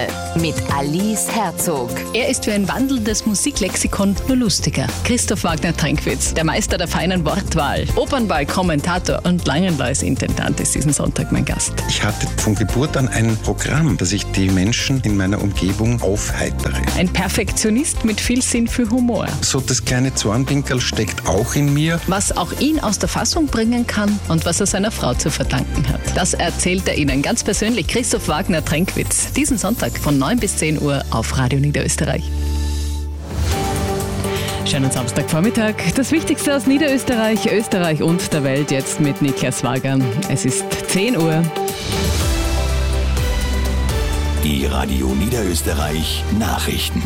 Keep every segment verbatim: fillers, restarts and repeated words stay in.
mit Alice Herzog. Er ist für ein wandelndes Musiklexikon nur lustiger. Christoph Wagner-Trinkwitz, der Meister der feinen Wortwahl, Opernball, Kommentator und Langenlois-Intendant ist diesen Sonntag mein Gast. Ich hatte von Geburt an ein Programm, dass ich die Menschen in meiner Umgebung aufheitere. Ein Perfektionist mit viel Sinn für Humor. So das kleine Zornwinkel steckt auch in mir. Was auch ihn aus der Fassung bringen kann und was er seiner Frau zu verdanken hat. Das erzählt er Ihnen ganz persönlich, Christoph Wagner-Trinkwitz, diesen Sonntag von neun bis zehn Uhr auf Radio Niederösterreich. Schönen Samstagvormittag. Das Wichtigste aus Niederösterreich, Österreich und der Welt jetzt mit Niklas Wager. Es ist zehn Uhr. Die Radio Niederösterreich Nachrichten.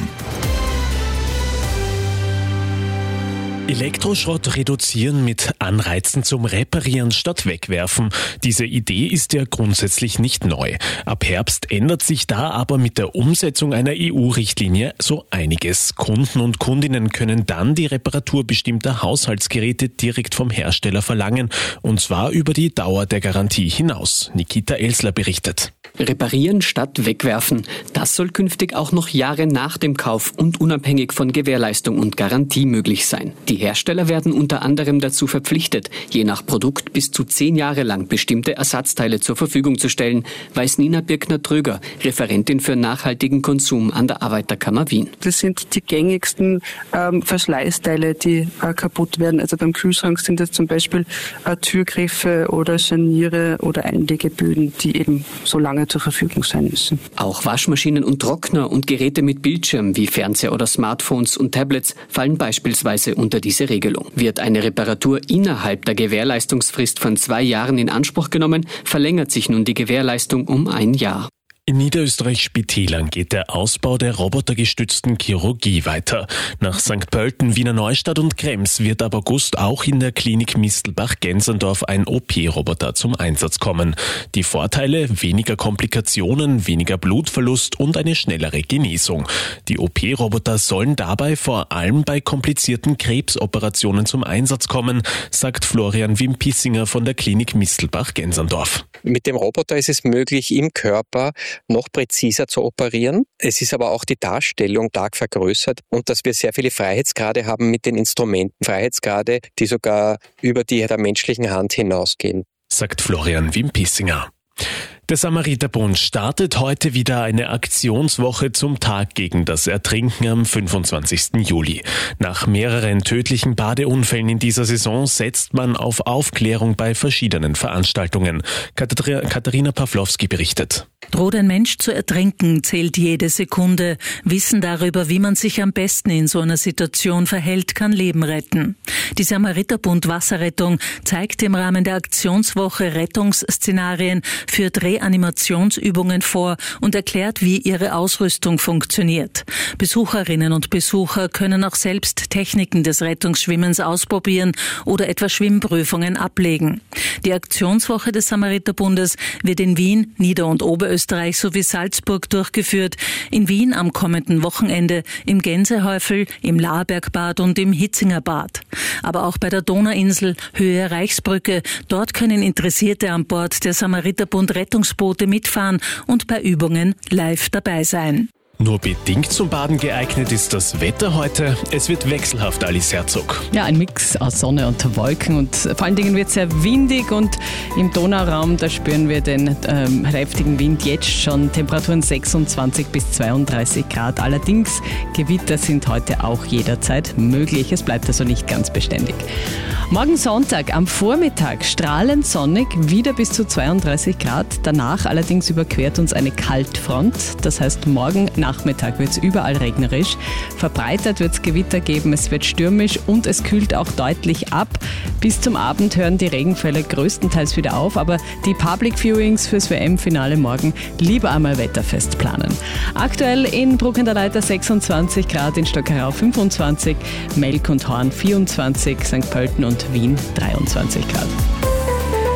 Elektroschrott reduzieren mit Anreizen zum Reparieren statt wegwerfen. Diese Idee ist ja grundsätzlich nicht neu. Ab Herbst ändert sich da aber mit der Umsetzung einer E U-Richtlinie so einiges. Kunden und Kundinnen können dann die Reparatur bestimmter Haushaltsgeräte direkt vom Hersteller verlangen, und zwar über die Dauer der Garantie hinaus. Nikita Elsler berichtet. Reparieren statt wegwerfen. Das soll künftig auch noch Jahre nach dem Kauf und unabhängig von Gewährleistung und Garantie möglich sein. Die Hersteller werden unter anderem dazu verpflichtet, je nach Produkt bis zu zehn Jahre lang bestimmte Ersatzteile zur Verfügung zu stellen, weiß Nina Birkner-Tröger, Referentin für nachhaltigen Konsum an der Arbeiterkammer Wien. Das sind die gängigsten ähm, Verschleißteile, die äh, kaputt werden. Also beim Kühlschrank sind das zum Beispiel äh, Türgriffe oder Scharniere oder Einlegeböden, die eben so lange zur Verfügung sein müssen. Auch Waschmaschinen und Trockner und Geräte mit Bildschirm wie Fernseher oder Smartphones und Tablets fallen beispielsweise unter diese Regelung. Wird eine Reparatur innerhalb der Gewährleistungsfrist von zwei Jahren in Anspruch genommen, verlängert sich nun die Gewährleistung um ein Jahr. In Niederösterreich-Spitälern geht der Ausbau der robotergestützten Chirurgie weiter. Nach Sankt Pölten, Wiener Neustadt und Krems wird ab August auch in der Klinik Mistelbach-Gensendorf ein O P-Roboter zum Einsatz kommen. Die Vorteile: weniger Komplikationen, weniger Blutverlust und eine schnellere Genesung. Die O P-Roboter sollen dabei vor allem bei komplizierten Krebsoperationen zum Einsatz kommen, sagt Florian Wimpissinger von der Klinik Mistelbach-Gensendorf. Mit dem Roboter ist es möglich, im Körper noch präziser zu operieren. Es ist aber auch die Darstellung stark vergrößert und dass wir sehr viele Freiheitsgrade haben mit den Instrumenten. Freiheitsgrade, die sogar über die der menschlichen Hand hinausgehen, sagt Florian Wimpissinger. Der Samariterbund startet heute wieder eine Aktionswoche zum Tag gegen das Ertrinken am fünfundzwanzigsten Juli. Nach mehreren tödlichen Badeunfällen in dieser Saison setzt man auf Aufklärung bei verschiedenen Veranstaltungen. Katharina Pawlowski berichtet. Droht ein Mensch zu ertrinken, zählt jede Sekunde. Wissen darüber, wie man sich am besten in so einer Situation verhält, kann Leben retten. Die Samariterbund Wasserrettung zeigt im Rahmen der Aktionswoche Rettungsszenarien für Reanimationsübungen vor und erklärt, wie ihre Ausrüstung funktioniert. Besucherinnen und Besucher können auch selbst Techniken des Rettungsschwimmens ausprobieren oder etwa Schwimmprüfungen ablegen. Die Aktionswoche des Samariterbundes wird in Wien, Nieder- und Oberösterreich sowie Salzburg durchgeführt. In Wien am kommenden Wochenende, im Gänsehäufel, im Laarbergbad und im Hitzingerbad. Aber auch bei der Donauinsel, Höhe Reichsbrücke. Dort können Interessierte an Bord der Samariterbund Rettungsboote mitfahren und bei Übungen live dabei sein. Nur bedingt zum Baden geeignet ist das Wetter heute. Es wird wechselhaft, Alice Herzog. Ja, ein Mix aus Sonne und Wolken und vor allen Dingen wird es sehr windig und im Donauraum, da spüren wir den ähm, heftigen Wind jetzt schon. Temperaturen sechsundzwanzig bis zweiunddreißig Grad. Allerdings, Gewitter sind heute auch jederzeit möglich. Es bleibt also nicht ganz beständig. Morgen Sonntag am Vormittag strahlend sonnig, wieder bis zu zweiunddreißig Grad. Danach allerdings überquert uns eine Kaltfront. Das heißt, morgen Nachmittag wird es überall regnerisch. Verbreitert wird es Gewitter geben, es wird stürmisch und es kühlt auch deutlich ab. Bis zum Abend hören die Regenfälle größtenteils wieder auf, aber die Public Viewings fürs W M-Finale morgen lieber einmal wetterfest planen. Aktuell in Bruck an der Leiter sechsundzwanzig Grad, in Stockerau fünfundzwanzig, Melk und Horn vierundzwanzig, Sankt Pölten und Wien dreiundzwanzig Grad.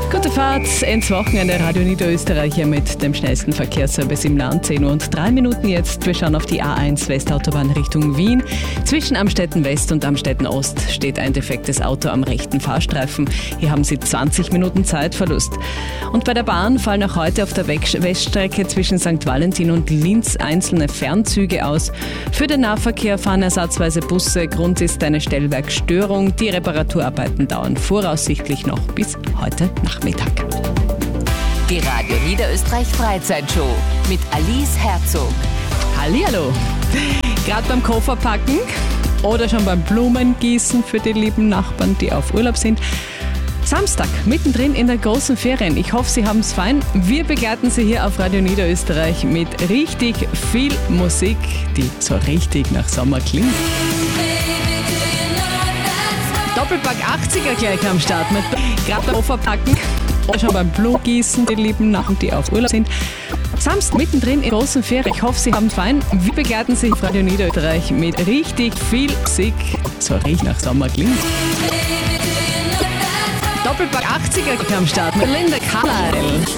Gute Fahrt ins Wochenende, Radio Niederösterreich hier mit dem schnellsten Verkehrsservice im Land. zehn Uhr und drei Minuten jetzt. Wir schauen auf die A eins Westautobahn Richtung Wien. Zwischen Amstetten West und Amstetten Ost steht ein defektes Auto am rechten Fahrstreifen. Hier haben Sie zwanzig Minuten Zeitverlust. Und bei der Bahn fallen auch heute auf der Weststrecke zwischen Sankt Valentin und Linz einzelne Fernzüge aus. Für den Nahverkehr fahren ersatzweise Busse. Grund ist eine Stellwerkstörung. Die Reparaturarbeiten dauern voraussichtlich noch bis heute Nachmittag. Die Radio Niederösterreich Freizeitshow mit Alice Herzog. Hallihallo. Gerade beim Kofferpacken oder schon beim Blumengießen für die lieben Nachbarn, die auf Urlaub sind. Samstag, mittendrin in der großen Ferien. Ich hoffe, Sie haben es fein. Wir begleiten Sie hier auf Radio Niederösterreich mit richtig viel Musik, die so richtig nach Sommer klingt. Doppelpack achtziger gleich am Start mit gerade beim Kofferpacken oder schon beim Blumengießen, die lieben Nachbarn, die auf Urlaub sind. Samstag mittendrin in großen Ferien. Ich hoffe, Sie haben es fein. Wir begleiten Sie auf Radio Niederösterreich mit richtig viel Musik, so richtig nach Sommer klingt. Doppelpack achtziger am Start mit Linda Carlisle.